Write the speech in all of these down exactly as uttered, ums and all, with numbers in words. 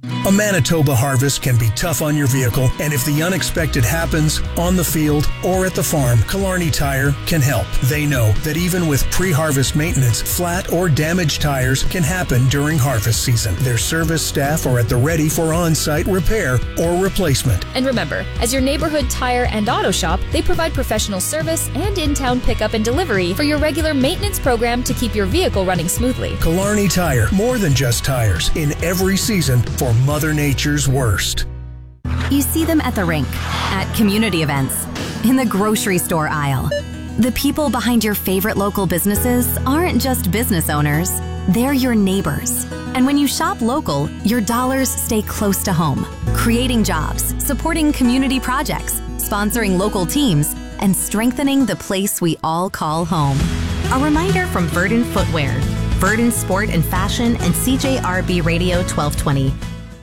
A Manitoba harvest can be tough on your vehicle, and if the unexpected happens on the field or at the farm, Killarney Tire can help. They know that even with pre-harvest maintenance, flat or damaged tires can happen during harvest season. Their service staff are at the ready for on-site repair or replacement. And remember, as your neighborhood tire and auto shop, they provide professional service and in-town pickup and delivery for your regular maintenance program to keep your vehicle running smoothly. Killarney Tire, more than just tires, in every season for Mother Nature's worst. You see them at the rink, at community events, in the grocery store aisle. The people behind your favorite local businesses aren't just business owners, they're your neighbors. And when you shop local, your dollars stay close to home, creating jobs, supporting community projects, sponsoring local teams, and strengthening the place we all call home. A reminder from Verdon Footwear, Verdon Sport and Fashion, and C J R B Radio twelve twenty.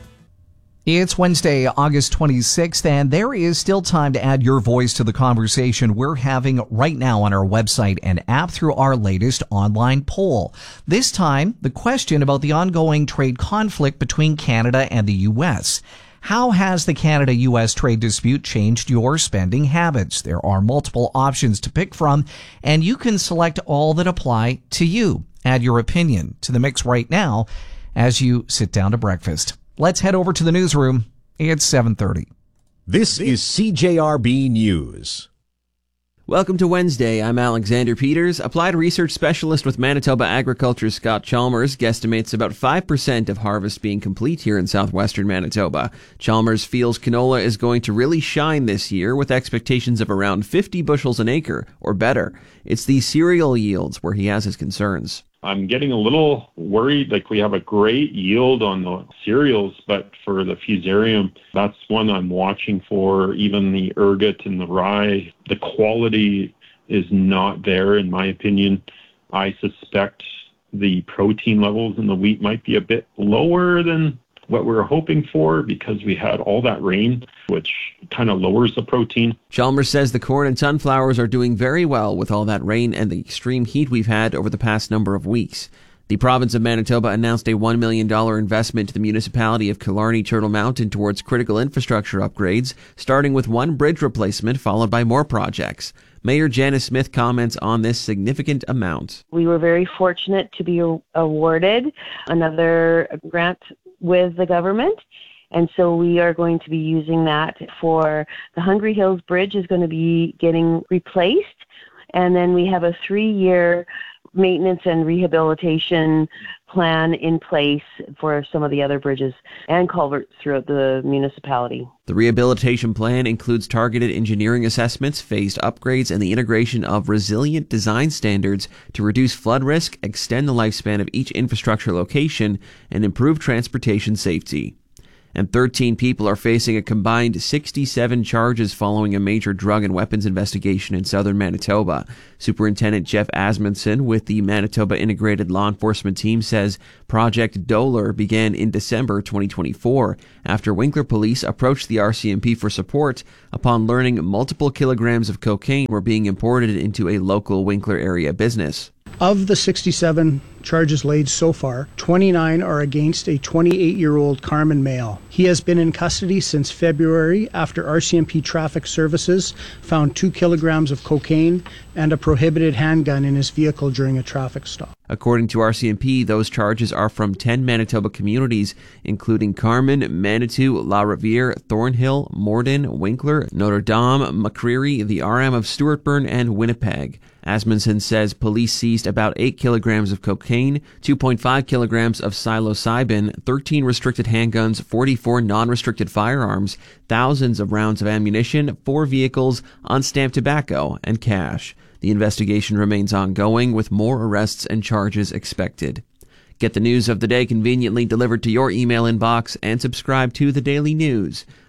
It's Wednesday, August twenty-sixth, and there is still time to add your voice to the conversation we're having right now on our website and app through our latest online poll. This time, the question about the ongoing trade conflict between Canada and the U S. How has the Canada-U S trade dispute changed your spending habits? There are multiple options to pick from, and you can select all that apply to you. Add your opinion to the mix right now as you sit down to breakfast. Let's head over to the newsroom. It's seven thirty. This is C J R B News. Welcome to Wednesday. I'm Alexander Peters. Applied research specialist with Manitoba Agriculture Scott Chalmers guesstimates about five percent of harvest being complete here in southwestern Manitoba. Chalmers feels canola is going to really shine this year with expectations of around fifty bushels an acre or better. It's the cereal yields where he has his concerns. I'm getting a little worried. Like, we have a great yield on the cereals, but for the fusarium, that's one I'm watching for. Even the ergot and the rye, the quality is not there, in my opinion. I suspect the protein levels in the wheat might be a bit lower than what we were hoping for because we had all that rain, which kind of lowers the protein. Chalmers says the corn and sunflowers are doing very well with all that rain and the extreme heat we've had over the past number of weeks. The province of Manitoba announced a one million dollars investment to the municipality of Killarney Turtle Mountain towards critical infrastructure upgrades, starting with one bridge replacement followed by more projects. Mayor Janice Smith comments on this significant amount. We were very fortunate to be awarded another grant with the government, and so we are going to be using that for the Hungry Hills Bridge is going to be getting replaced, and then we have a three-year maintenance and rehabilitation plan in place for some of the other bridges and culverts throughout the municipality. The rehabilitation plan includes targeted engineering assessments, phased upgrades, and the integration of resilient design standards to reduce flood risk, extend the lifespan of each infrastructure location, and improve transportation safety. And thirteen people are facing a combined sixty-seven charges following a major drug and weapons investigation in southern Manitoba. Superintendent Jeff Asmundson with the Manitoba Integrated Law Enforcement Team says Project Doler began in December twenty twenty-four after Winkler Police approached the R C M P for support upon learning multiple kilograms of cocaine were being imported into a local Winkler area business. Of the sixty-seven charges laid so far, twenty-nine are against a twenty-eight-year-old Carmen male. He has been in custody since February after R C M P Traffic Services found two kilograms of cocaine and a prohibited handgun in his vehicle during a traffic stop. According to R C M P, those charges are from ten Manitoba communities, including Carmen, Manitou, La Riviere, Thornhill, Morden, Winkler, Notre Dame, McCreary, the R M of Stewartburn, and Winnipeg. Asmundson says police seized about eight kilograms of cocaine, two point five kilograms of psilocybin, thirteen restricted handguns, forty-four non-restricted firearms, thousands of rounds of ammunition, four vehicles, unstamped tobacco, and cash. The investigation remains ongoing with more arrests and charges expected. Get the news of the day conveniently delivered to your email inbox and subscribe to The Daily News.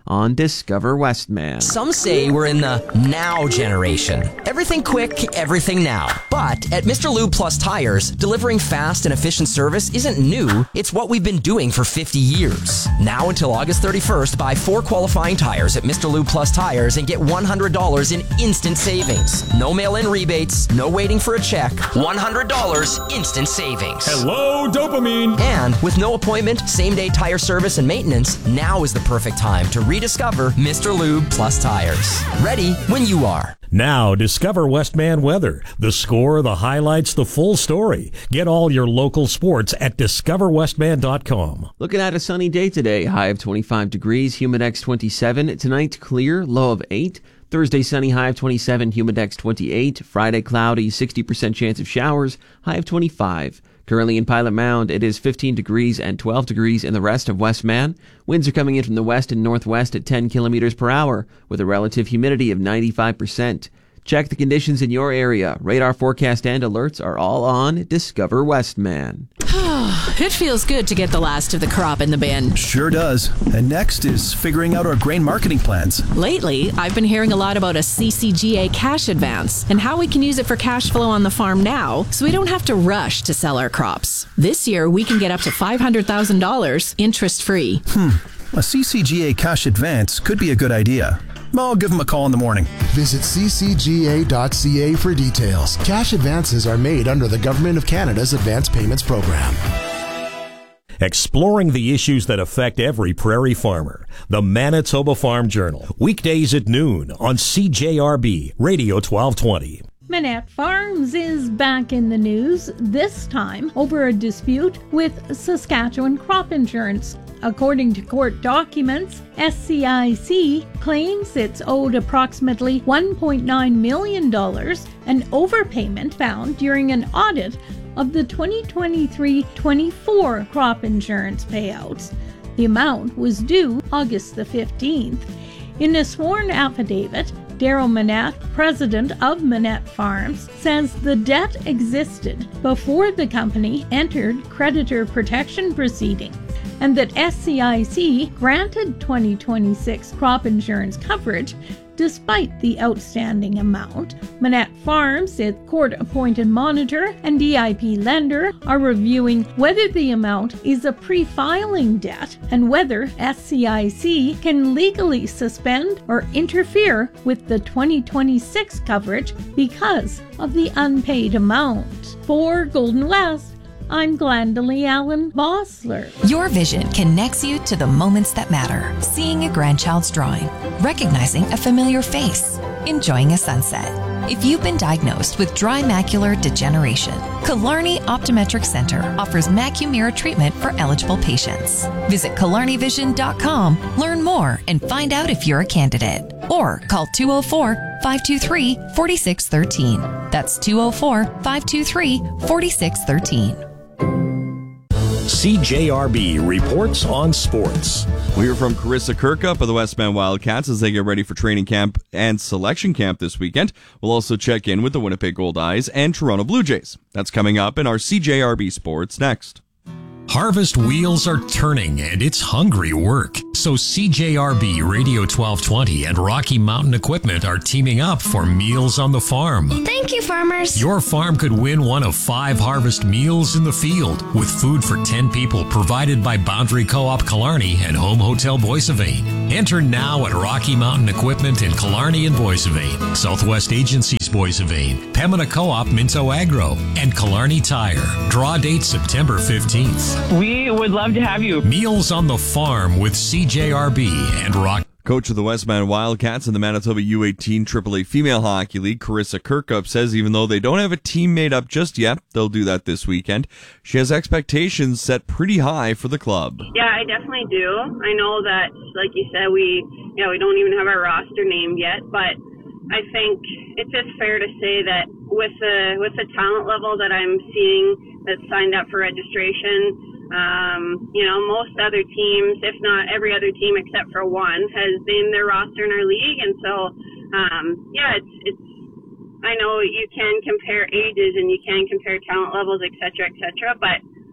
on Discover Westman. Some say we're in the now generation. Everything quick, everything now. But at Mister Lube Plus Tires, delivering fast and efficient service isn't new. It's what we've been doing for fifty years. Now until August thirty-first, buy four qualifying tires at Mister Lube Plus Tires and get one hundred dollars in instant savings. No mail-in rebates, no waiting for a check. one hundred dollars instant savings. Hello, dopamine! And with no appointment, same-day tire service and maintenance, now is the perfect time to rediscover Mister Lube Plus Tires. Ready when you are. Now, discover Westman weather. The score, the highlights, the full story. Get all your local sports at discover westman dot com. Looking at a sunny day today, high of twenty-five degrees, Humidex twenty-seven. Tonight, clear, low of eight. Thursday, sunny, high of twenty-seven, Humidex twenty-eight. Friday, cloudy, sixty percent chance of showers, high of twenty-five. Currently in Pilot Mound, it is fifteen degrees and twelve degrees in the rest of Westman. Winds are coming in from the west and northwest at ten kilometers per hour, with a relative humidity of ninety-five percent. Check the conditions in your area. Radar forecast and alerts are all on Discover Westman. It feels good to get the last of the crop in the bin. Sure does. And next is figuring out our grain marketing plans. Lately, I've been hearing a lot about a C C G A cash advance and how we can use it for cash flow on the farm now so we don't have to rush to sell our crops. This year, we can get up to five hundred thousand dollars interest-free. Hmm. A C C G A cash advance could be a good idea. I'll give them a call in the morning. Visit c c g a dot c a for details. Cash advances are made under the Government of Canada's Advance Payments Program. Exploring the issues that affect every prairie farmer. The Manitoba Farm Journal. Weekdays at noon on C J R B Radio twelve twenty. Manette Farms is back in the news, this time over a dispute with Saskatchewan Crop Insurance. According to court documents, S C I C claims it's owed approximately one point nine million dollars, an overpayment found during an audit of the twenty twenty-three twenty-four crop insurance payouts. The amount was due August the fifteenth. In a sworn affidavit, Daryl Manette, president of Manette Farms, says the debt existed before the company entered creditor protection proceedings, and that S C I C granted twenty twenty-six crop insurance coverage despite the outstanding amount. Manette Farms, its court-appointed monitor and D I P lender, are reviewing whether the amount is a pre-filing debt and whether S C I C can legally suspend or interfere with the twenty twenty-six coverage because of the unpaid amount. For Golden West, I'm Glendalee Allen Bossler. Your vision connects you to the moments that matter. Seeing a grandchild's drawing, recognizing a familiar face, enjoying a sunset. If you've been diagnosed with dry macular degeneration, Killarney Optometric Center offers MacuMira treatment for eligible patients. Visit killarney vision dot com, learn more, and find out if you're a candidate. Or call two oh four, five two three, four six one three. That's two oh four, five two three, four six one three. C J R B reports on sports. We hear from Carissa Kirkup of the Westman Wildcats as they get ready for training camp and selection camp this weekend. We'll also check in with the Winnipeg Gold Eyes and Toronto Blue Jays. That's coming up in our C J R B Sports next. Harvest wheels are turning and it's hungry work. So C J R B Radio twelve twenty and Rocky Mountain Equipment are teaming up for Meals on the Farm. Thank you, farmers. Your farm could win one of five Harvest Meals in the Field with food for ten people provided by Boundary Co-op Killarney and Home Hotel Boissevain. Enter now at Rocky Mountain Equipment in Killarney and Boissevain, Southwest Agencies Boissevain, Pembina Co-op Minto Agro, and Killarney Tire. Draw date September fifteenth. We would love to have you. Meals on the Farm with C J R B and Rock. Coach of the Westman Wildcats in the Manitoba U eighteen triple A Female Hockey League, Carissa Kirkup, says even though they don't have a team made up just yet, they'll do that this weekend. She has expectations set pretty high for the club. Yeah, I definitely do. I know that, like you said, we yeah we don't even have our roster named yet, but I think it's just fair to say that with the with the talent level that I'm seeing that's signed up for registration, Um, you know, most other teams, if not every other team except for one, has named their roster in our league. And so, um, yeah, it's, it's, I know you can compare ages and you can compare talent levels, et cetera, et cetera, but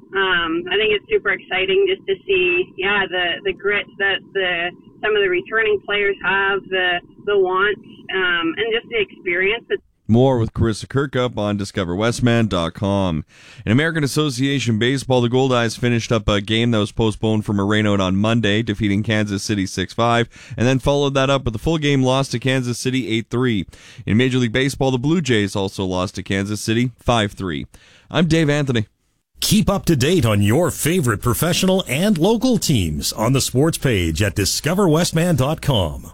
Um, I think it's super exciting just to see, yeah, the, the grit that the some of the returning players have, the the want, um, and just the experience that. More with Carissa Kirkup on discover westman dot com. In American Association Baseball, the Goldeyes finished up a game that was postponed from a rainout on Monday, defeating Kansas City six five, and then followed that up with a full game loss to Kansas City eight three. In Major League Baseball, the Blue Jays also lost to Kansas City five three. I'm Dave Anthony. Keep up to date on your favorite professional and local teams on the sports page at discover westman dot com.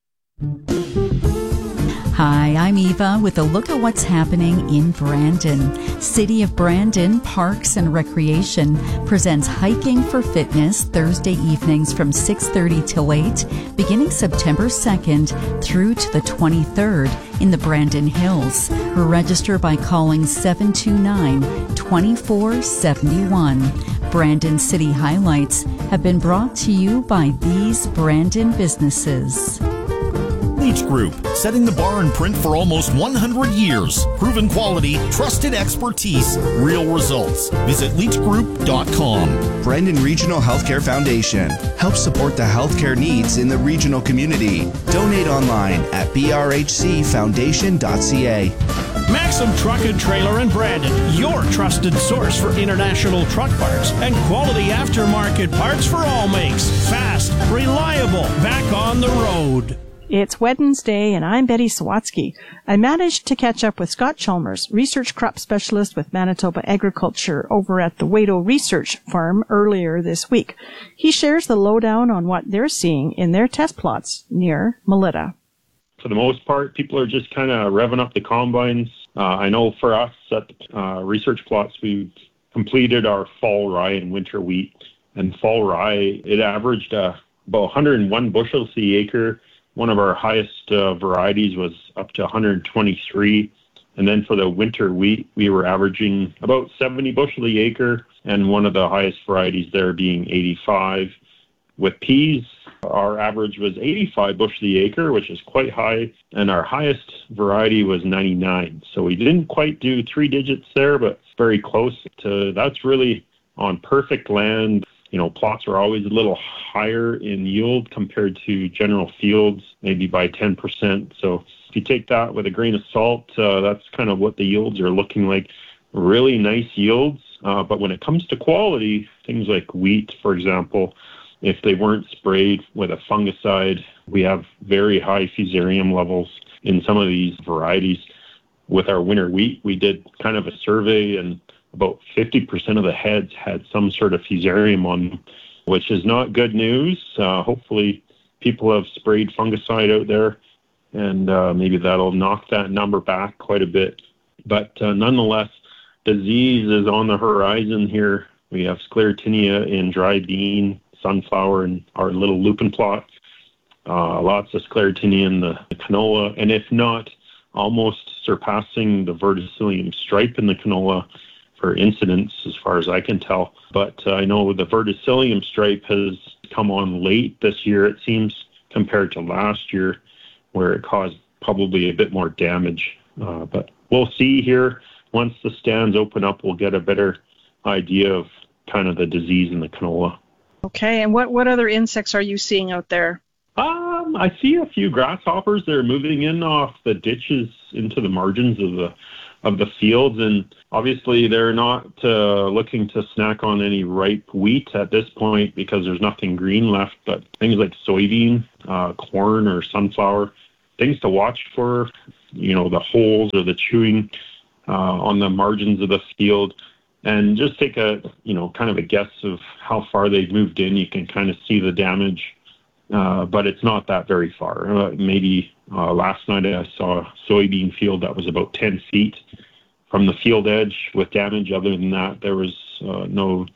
Hi, I'm Eva with a look at what's happening in Brandon. City of Brandon Parks and Recreation presents Hiking for Fitness Thursday evenings from six thirty till eight, beginning September second through to the twenty-third in the Brandon Hills. Register by calling seven two nine, two four seven one. Brandon City highlights have been brought to you by these Brandon businesses. Leach Group, setting the bar in print for almost one hundred years. Proven quality, trusted expertise, real results. Visit leach group dot com. Brandon Regional Healthcare Foundation helps support the healthcare needs in the regional community. Donate online at b r h c foundation dot c a. Maxim Truck and Trailer in Brandon, your trusted source for international truck parts and quality aftermarket parts for all makes. Fast, reliable, back on the road. It's Wednesday, and I'm Betty Sawatsky. I managed to catch up with Scott Chalmers, research crop specialist with Manitoba Agriculture over at the Wato Research Farm earlier this week. He shares the lowdown on what they're seeing in their test plots near Melita. For the most part, people are just kind of revving up the combines. Uh, I know for us at uh, research plots, we've completed our fall rye and winter wheat. And fall rye, it averaged uh, about one hundred one bushels the acre. One of our highest uh, varieties was up to one hundred twenty-three. And then for the winter wheat, we were averaging about seventy bushel the acre, and one of the highest varieties there being eighty-five. With peas, our average was eighty-five bushel the acre, which is quite high, and our highest variety was ninety-nine. So we didn't quite do three digits there, but very close to. That's really on perfect land. You know, plots are always a little higher in yield compared to general fields, maybe by ten percent. So if you take that with a grain of salt, uh, that's kind of what the yields are looking like. Really nice yields. Uh, but when it comes to quality, things like wheat, for example, if they weren't sprayed with a fungicide, we have very high fusarium levels in some of these varieties. With our winter wheat, we did kind of a survey, and about fifty percent of the heads had some sort of fusarium on them, which is not good news. Uh, hopefully people have sprayed fungicide out there, and uh, maybe that'll knock that number back quite a bit. But uh, nonetheless, disease is on the horizon here. We have sclerotinia in dry bean, sunflower, and our little lupin plot. Uh, lots of sclerotinia in the canola, and if not, almost surpassing the verticillium stripe in the canola for incidence, as far as I can tell. But uh, I know the verticillium stripe has come on late this year, it seems, compared to last year, where it caused probably a bit more damage. Uh, but we'll see here. Once the stands open up, we'll get a better idea of kind of the disease in the canola. Okay, and what, what other insects are you seeing out there? Um, I see a few grasshoppers. They're moving in off the ditches into the margins of the of the fields, and obviously they're not uh, looking to snack on any ripe wheat at this point because there's nothing green left, but things like soybean, uh, corn, or sunflower, things to watch for, you know, the holes or the chewing uh, on the margins of the field. And just take a, you know, kind of a guess of how far they've moved in. You can kind of see the damage, uh, but it's not that very far. Uh, maybe uh, last night I saw a soybean field that was about ten feet from the field edge with damage. Other than that, there was uh, no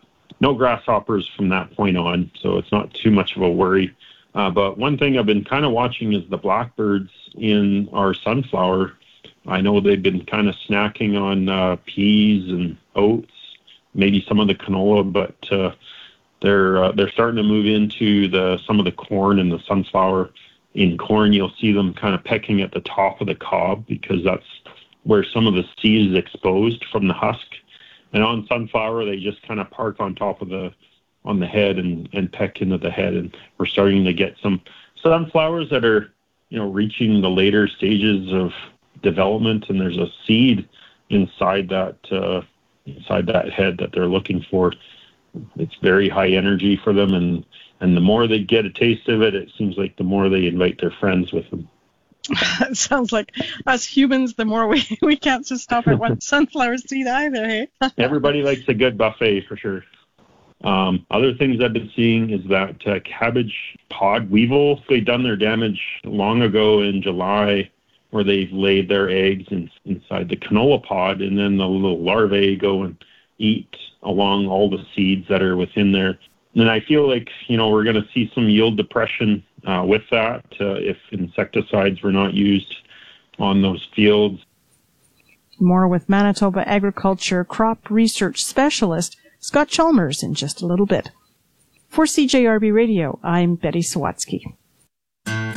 no grasshoppers from that point on, so it's not too much of a worry. Uh, but one thing I've been kind of watching is the blackbirds in our sunflower. I know they've been kind of snacking on uh, peas and oats, maybe some of the canola, but uh, they're uh, they're starting to move into the some of the corn and the sunflower. In corn, you'll see them kind of pecking at the top of the cob because that's where some of the seed is exposed from the husk. And on sunflower, they just kind of park on top of the on the head and, and peck into the head. And we're starting to get some sunflowers that are, you know, reaching the later stages of development, and there's a seed inside that uh, inside that head that they're looking for. It's very high energy for them, and, and the more they get a taste of it, it seems like the more they invite their friends with them. It sounds like us humans, the more we, we can't just stop at one sunflower seed either, hey? Everybody likes a good buffet, for sure. Um, other things I've been seeing is that uh, cabbage pod weevil. They've done their damage long ago in July, where they've laid their eggs in, inside the canola pod, and then the little larvae go and eat along all the seeds that are within there. And I feel like, you know, we're going to see some yield depression uh, with that uh, if insecticides were not used on those fields. More with Manitoba Agriculture Crop Research Specialist Scott Chalmers in just a little bit. For C J R B Radio, I'm Betty Sawatsky.